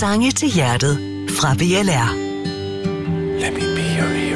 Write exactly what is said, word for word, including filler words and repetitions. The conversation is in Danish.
Sange til hjertet fra B L R. Let me be your hero.